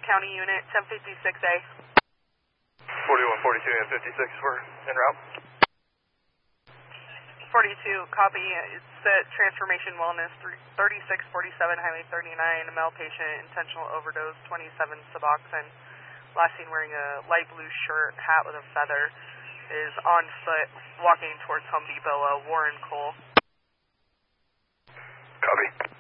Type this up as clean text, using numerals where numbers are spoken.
County Unit 1056A. 41, 42, and 56 for en route. 42, copy. It's at Transformation Wellness, 3647 Highway 39, a male patient, intentional overdose, 27 Suboxone. Last seen wearing a light blue shirt, hat with a feather, is on foot, walking towards Home Depot, Warren Cole. Copy.